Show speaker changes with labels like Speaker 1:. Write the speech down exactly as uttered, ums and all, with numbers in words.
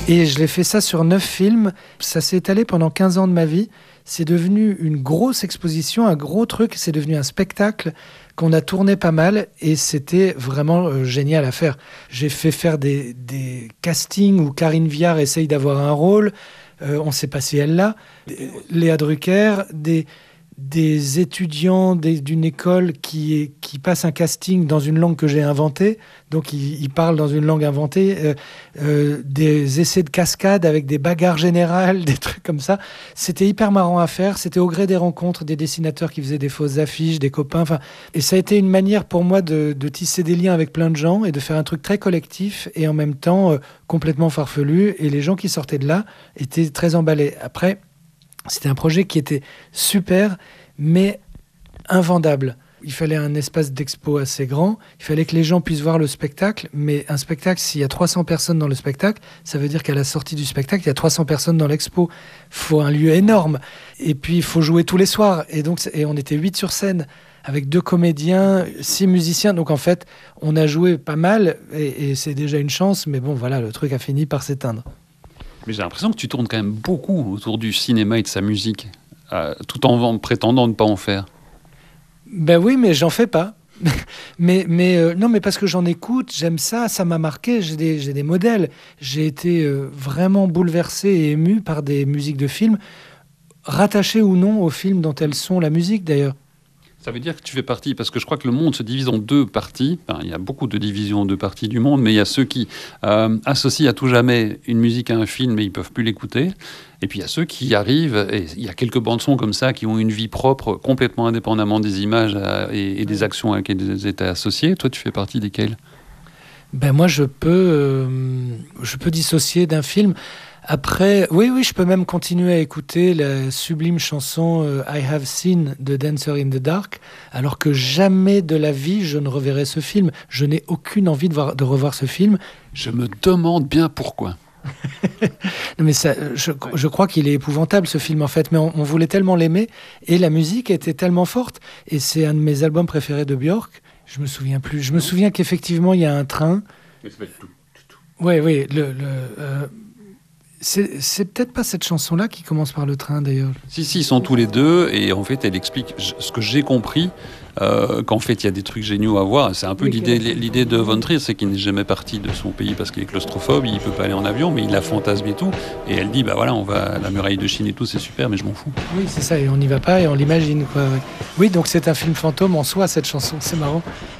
Speaker 1: Et je l'ai fait ça sur neuf films. Ça s'est étalé pendant quinze ans de ma vie. C'est devenu une grosse exposition, un gros truc. C'est devenu un spectacle qu'on a tourné pas mal et c'était vraiment euh, génial à faire. J'ai fait faire des, des castings où Karine Viard essaye d'avoir un rôle. Euh, on ne sait pas si elle l'a. Léa Drucker, des... des étudiants des, d'une école qui, est, qui passent un casting dans une langue que j'ai inventée, donc ils, ils parlent dans une langue inventée, euh, euh, des essais de cascade avec des bagarres générales, des trucs comme ça. C'était hyper marrant à faire, c'était au gré des rencontres, des dessinateurs qui faisaient des fausses affiches, des copains, enfin, et ça a été une manière pour moi de, de tisser des liens avec plein de gens et de faire un truc très collectif et en même temps euh, complètement farfelu, et les gens qui sortaient de là étaient très emballés. Après, c'était un projet qui était super, mais invendable. Il fallait un espace d'expo assez grand, il fallait que les gens puissent voir le spectacle, mais un spectacle, s'il y a trois cents personnes dans le spectacle, ça veut dire qu'à la sortie du spectacle, il y a trois cents personnes dans l'expo. Il faut un lieu énorme, et puis il faut jouer tous les soirs. Et, donc, et on était huit sur scène, avec deux comédiens, six musiciens. Donc en fait, on a joué pas mal, et, et c'est déjà une chance, mais bon, voilà, le truc a fini par s'éteindre.
Speaker 2: Mais j'ai l'impression que tu tournes quand même beaucoup autour du cinéma et de sa musique, euh, tout en prétendant ne pas en faire.
Speaker 1: Ben oui, mais j'en fais pas. mais mais euh, non, mais parce que j'en écoute, j'aime ça, ça m'a marqué. J'ai des, j'ai des modèles. J'ai été euh, vraiment bouleversé et ému par des musiques de films, rattachées ou non aux films dont elles sont la musique d'ailleurs.
Speaker 2: Ça veut dire que tu fais partie, parce que je crois que le monde se divise en deux parties. Enfin, il y a beaucoup de divisions en deux parties du monde, mais il y a ceux qui euh, associent à tout jamais une musique à un film et ils ne peuvent plus l'écouter. Et puis il y a ceux qui arrivent, et il y a quelques bandes-sons comme ça qui ont une vie propre, complètement indépendamment des images à, et, et des actions à laquelle elles étaient associées. Toi, tu fais partie desquelles ?
Speaker 1: Ben moi, je peux, euh, je peux dissocier d'un film. Après, oui, oui, je peux même continuer à écouter la sublime chanson euh, I Have Seen de Dancer in the Dark, alors que jamais de la vie je ne reverrai ce film. Je n'ai aucune envie de, voir, de revoir ce film.
Speaker 2: Je me demande bien pourquoi.
Speaker 1: Non, mais ça, je, je crois qu'il est épouvantable ce film en fait, mais on, on voulait tellement l'aimer et la musique était tellement forte. Et c'est un de mes albums préférés de Björk. Je me souviens plus. Je me souviens qu'effectivement il y a un train. Mais c'est tout, tout, tout. Oui, oui. Le, le, euh, C'est, c'est peut-être pas cette chanson-là qui commence par le train, d'ailleurs.
Speaker 2: Si, si, ils sont tous les deux, et en fait, elle explique ce que j'ai compris, euh, qu'en fait, il y a des trucs géniaux à voir. C'est un peu oui, l'idée, l'idée de Von Trier, c'est qu'il n'est jamais parti de son pays parce qu'il est claustrophobe, il peut pas aller en avion, mais il a fantasmé et tout. Et elle dit, bah voilà, on va à la muraille de Chine et tout, c'est super, mais je m'en fous.
Speaker 1: Oui, c'est ça, et on n'y va pas, et on l'imagine, quoi. Oui, donc c'est un film fantôme en soi, cette chanson, c'est marrant.